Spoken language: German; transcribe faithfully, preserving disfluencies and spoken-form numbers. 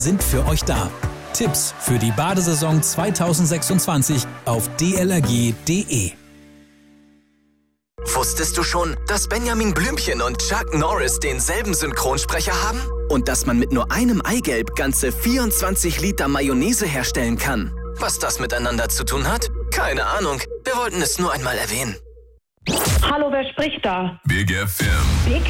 sind für euch da. Tipps für die Badesaison zwanzig sechsundzwanzig auf d l r g punkt d e. Wusstest du schon, dass Benjamin Blümchen und Chuck Norris denselben Synchronsprecher haben? Und dass man mit nur einem Eigelb ganze vierundzwanzig Liter Mayonnaise herstellen kann? Was das miteinander zu tun hat? Keine Ahnung. Wir wollten es nur einmal erwähnen. Hallo, wer spricht da? Big F M. Big